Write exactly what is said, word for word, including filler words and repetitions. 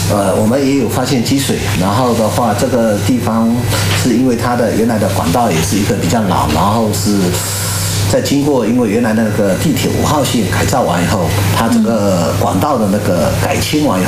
呃，我们也有发现积水，然后的话，这个地方是因为它的原来的管道也是一个比较老，然后是在经过因为原来那个地铁五号线改造完以后，它这个管道的那个改清完以后。